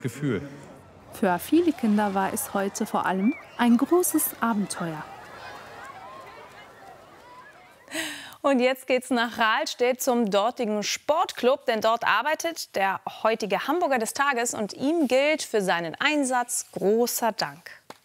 Gefühl. Für viele Kinder war es heute vor allem ein großes Abenteuer. Und jetzt geht's nach Rahlstedt zum dortigen Sportclub, denn dort arbeitet der heutige Hamburger des Tages und ihm gilt für seinen Einsatz großer Dank.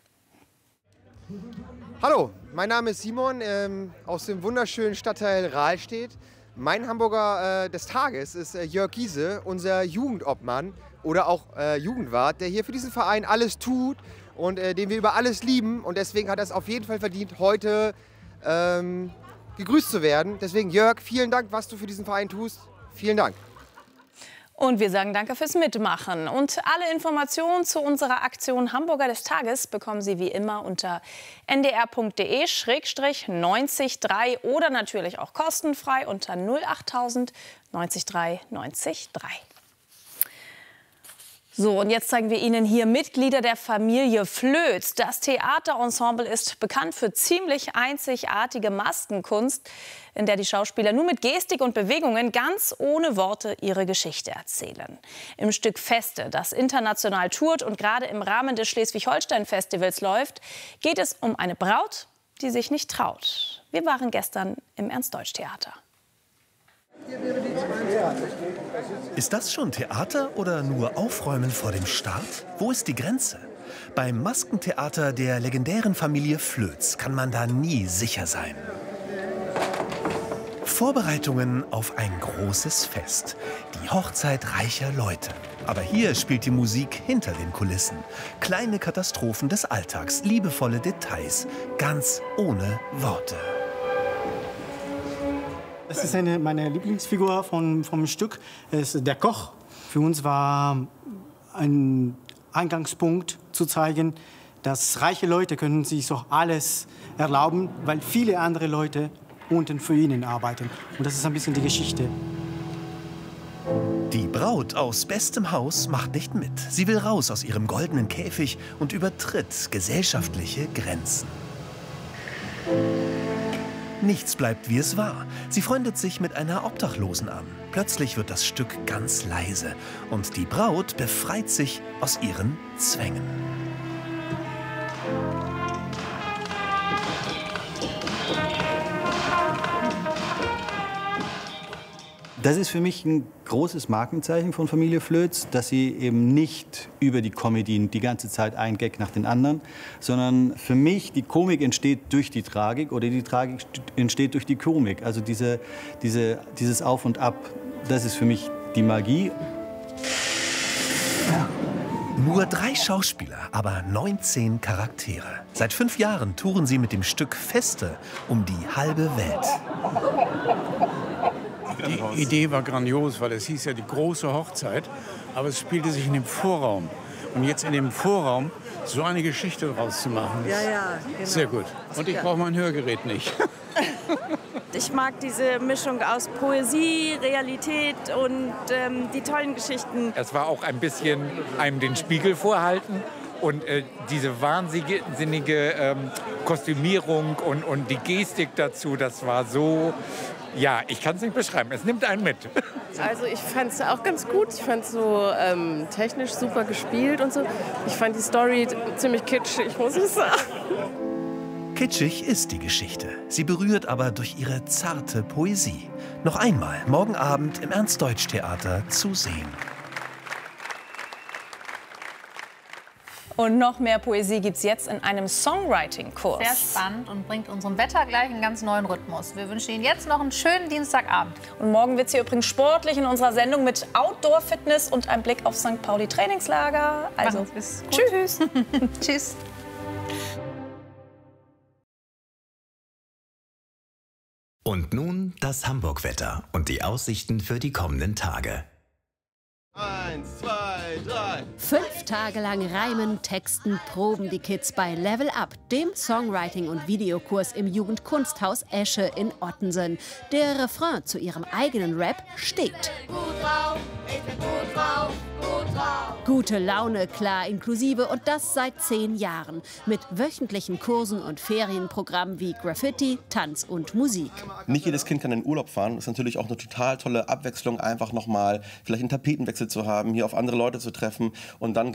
Hallo, mein Name ist Simon aus dem wunderschönen Stadtteil Rahlstedt. Mein Hamburger des Tages ist Jörg Giese, unser Jugendobmann oder auch Jugendwart, der hier für diesen Verein alles tut und den wir über alles lieben. Und deswegen hat er es auf jeden Fall verdient, heute gegrüßt zu werden. Deswegen Jörg, vielen Dank, was du für diesen Verein tust. Vielen Dank. Und wir sagen danke fürs Mitmachen. Und alle Informationen zu unserer Aktion Hamburger des Tages bekommen Sie wie immer unter ndr.de/903 oder natürlich auch kostenfrei unter 08000 90 3 90 3. So, und jetzt zeigen wir Ihnen hier Mitglieder der Familie Flöz. Das Theaterensemble ist bekannt für ziemlich einzigartige Maskenkunst, in der die Schauspieler nur mit Gestik und Bewegungen ganz ohne Worte ihre Geschichte erzählen. Im Stück Feste, das international tourt und gerade im Rahmen des Schleswig-Holstein-Festivals läuft, geht es um eine Braut, die sich nicht traut. Wir waren gestern im Ernst-Deutsch-Theater. Ist das schon Theater oder nur Aufräumen vor dem Start? Wo ist die Grenze? Beim Maskentheater der legendären Familie Flöz kann man da nie sicher sein. Vorbereitungen auf ein großes Fest. Die Hochzeit reicher Leute. Aber hier spielt die Musik hinter den Kulissen. Kleine Katastrophen des Alltags, liebevolle Details, ganz ohne Worte. Das ist meine Lieblingsfigur vom Stück. Es ist der Koch. Für uns war ein Eingangspunkt zu zeigen, dass reiche Leute können sich so alles erlauben, weil viele andere Leute unten für ihnen arbeiten. Und das ist ein bisschen die Geschichte. Die Braut aus bestem Haus macht nicht mit. Sie will raus aus ihrem goldenen Käfig und übertritt gesellschaftliche Grenzen. Nichts bleibt, wie es war. Sie freundet sich mit einer Obdachlosen an. Plötzlich wird das Stück ganz leise und die Braut befreit sich aus ihren Zwängen. Das ist für mich ein großes Markenzeichen von Familie Flöz, dass sie eben nicht über die Comedy die ganze Zeit ein Gag nach den anderen, sondern für mich die Komik entsteht durch die Tragik oder die Tragik entsteht durch die Komik. Also dieses Auf und Ab, das ist für mich die Magie. Nur 3 Schauspieler, aber 19 Charaktere. Seit 5 Jahren touren sie mit dem Stück Feste um die halbe Welt. Die Idee war grandios, weil es hieß ja die große Hochzeit, aber es spielte sich in dem Vorraum. Und jetzt in dem Vorraum so eine Geschichte draus zu machen, ist genau. Sehr gut. Und ich brauche mein Hörgerät nicht. Ich mag diese Mischung aus Poesie, Realität und die tollen Geschichten. Es war auch ein bisschen einem den Spiegel vorhalten. Und diese wahnsinnige Kostümierung und die Gestik dazu, das war so, ja, ich kann es nicht beschreiben, es nimmt einen mit. Also ich fand es auch ganz gut, ich fand es so technisch super gespielt und so. Ich fand die Story ziemlich kitschig, muss ich sagen. Kitschig ist die Geschichte. Sie berührt aber durch ihre zarte Poesie. Noch einmal morgen Abend im Ernst-Deutsch-Theater zu sehen. Und noch mehr Poesie gibt's jetzt in einem Songwriting-Kurs. Sehr spannend und bringt unserem Wetter gleich einen ganz neuen Rhythmus. Wir wünschen Ihnen jetzt noch einen schönen Dienstagabend. Und morgen wird's hier übrigens sportlich in unserer Sendung mit Outdoor-Fitness und einem Blick auf St. Pauli-Trainingslager. Also, tschüss. Tschüss. Und nun das Hamburg-Wetter und die Aussichten für die kommenden Tage. 1, 2, 3. 5 Tage lang reimen, texten, proben die Kids bei Level Up, dem Songwriting- und Videokurs im Jugendkunsthaus Esche in Ottensen. Der Refrain zu ihrem eigenen Rap steht. Gut drauf, ich bin gut drauf. Gute Laune, klar inklusive und das seit 10 Jahren. Mit wöchentlichen Kursen und Ferienprogrammen wie Graffiti, Tanz und Musik. Nicht jedes Kind kann in den Urlaub fahren. Das ist natürlich auch eine total tolle Abwechslung, einfach nochmal vielleicht einen Tapetenwechsel zu haben, hier auf andere Leute zu treffen und dann